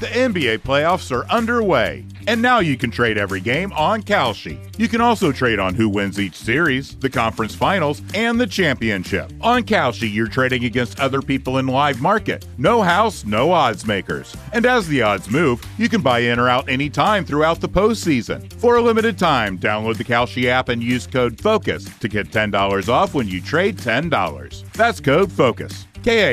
The NBA playoffs are underway, and now you can trade every game on Kalshi. You can also trade on who wins each series, the conference finals, and the championship. On Kalshi, you're trading against other people in live market. No house, no odds makers. And as the odds move, you can buy in or out anytime throughout the postseason. For a limited time, download the Kalshi app and use code FOCUS to get $10 off when you trade $10. That's code FOCUS.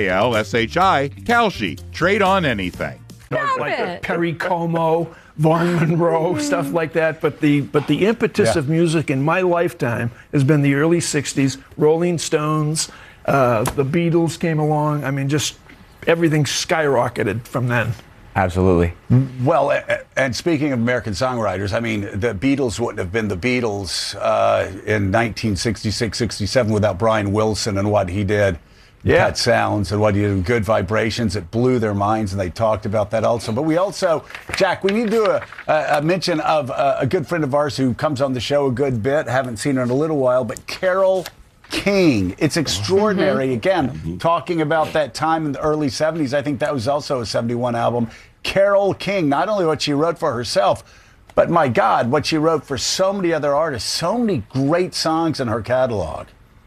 Kalshi, Kalshi. Trade on anything. Like Perry Como, Vaughn Monroe, stuff like that. But the impetus of music in my lifetime has been the early 60s. Rolling Stones, the Beatles came along. I mean, just everything skyrocketed from then. Absolutely. Well, and speaking of American songwriters, I mean, the Beatles wouldn't have been the Beatles in 1966, 67 without Brian Wilson and what he did. Pet Sounds and what he did in Good Vibrations. It blew their minds, and they talked about that also. But we also, Jack, we need to do a mention of a good friend of ours who comes on the show a good bit. Haven't seen her in a little while, but Carole King. It's extraordinary. Again, talking about that time in the early 70s, I think that was also a 71 album. Carole King, not only what she wrote for herself, but my God, what she wrote for so many other artists, so many great songs in her catalog.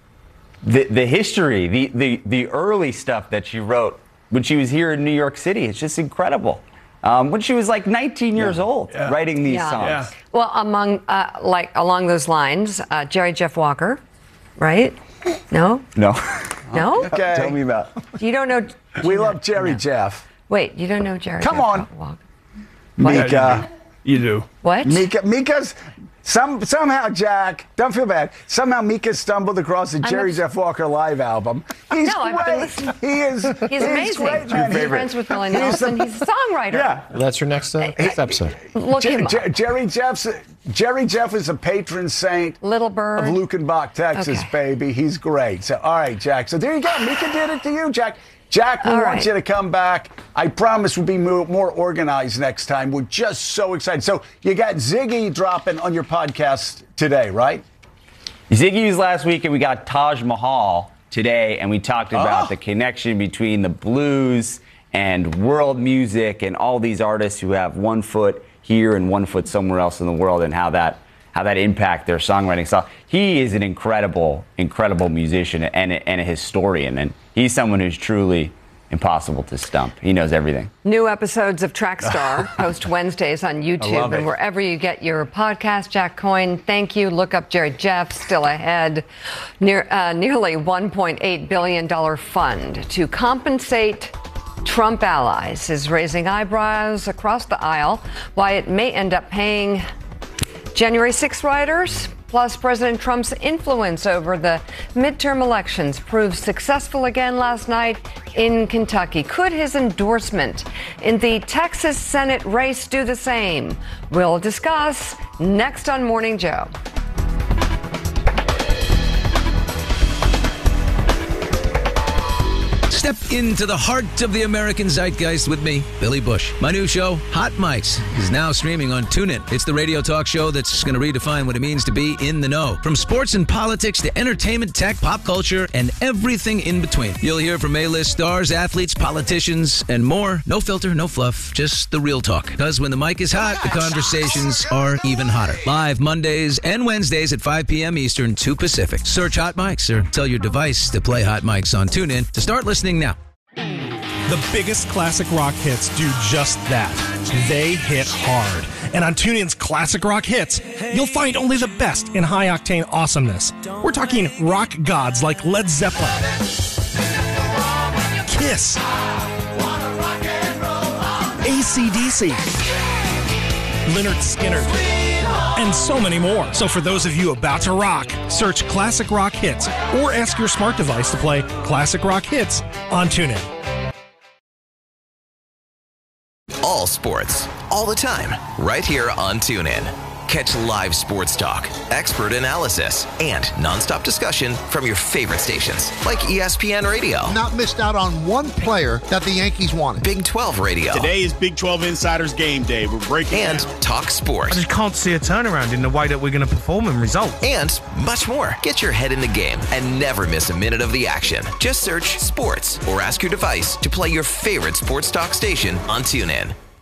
The history, the early stuff that she wrote when she was here in New York City, it's just incredible. When she was like 19 years old, writing these songs. Yeah. Well, along those lines, Jerry Jeff Walker, right? No? No. No? Okay. Tell me about. You don't know. We love Jerry Jeff. Wait, you don't know Jerry Come Jeff on. Walker? Mika. You do. What? Mika's somehow, Jack, don't feel bad. Somehow Mika stumbled across the Jerry Jeff Walker live album. He's great. He's amazing. Great, man. He's friends with Willie Nelson. He's a songwriter. Yeah. That's your next episode. Look him up. Jerry Jeff is a patron saint Little Bird of Lukenbach, Texas, baby. He's great. So, all right, Jack. So there you go. Mika did it to you, Jack. Jack, we want you to come back. I promise we'll be more organized next time. We're just so excited. So you got Ziggy dropping on your podcast today, right? Ziggy was last week, and we got Taj Mahal today, and we talked about the connection between the blues and world music and all these artists who have one foot here and one foot somewhere else in the world, and how that impact their songwriting style. He is an incredible musician and a historian, and he's someone who's truly impossible to stump. He knows everything. New episodes of Trackstar post Wednesdays on YouTube and wherever you get your podcast. Jack Coyne, thank you. Look up Jerry Jeff, still ahead. Nearly $1.8 billion fund to compensate Trump allies is raising eyebrows across the aisle. Why it may end up paying January 6 rioters, plus President Trump's influence over the midterm elections proved successful again last night in Kentucky. Could his endorsement in the Texas Senate race do the same? We'll discuss next on Morning Joe. Step into the heart of the American zeitgeist with me, Billy Bush. My new show, Hot Mics, is now streaming on TuneIn. It's the radio talk show that's going to redefine what it means to be in the know. From sports and politics to entertainment, tech, pop culture, and everything in between. You'll hear from A-list stars, athletes, politicians, and more. No filter, no fluff, just the real talk. Because when the mic is hot, the conversations are even hotter. Live Mondays and Wednesdays at 5 p.m. Eastern, 2 Pacific. Search Hot Mics or tell your device to play Hot Mics on TuneIn to start listening now. The biggest classic rock hits do just that. They hit hard. And on TuneIn's Classic Rock Hits, you'll find only the best in high-octane awesomeness. We're talking rock gods like Led Zeppelin, Kiss, AC/DC, Lynyrd Skynyrd, and so many more. So for those of you about to rock, search Classic Rock Hits or ask your smart device to play Classic Rock Hits on TuneIn. All sports, all the time, right here on TuneIn. Catch live sports talk, expert analysis, and nonstop discussion from your favorite stations, like ESPN Radio. Not missed out on one player that the Yankees wanted. Big 12 Radio. Today is Big 12 Insiders Game Day. We're breaking and down. Talk sports. I just can't see a turnaround in the way that we're going to perform and result. And much more. Get your head in the game and never miss a minute of the action. Just search sports or ask your device to play your favorite sports talk station on TuneIn.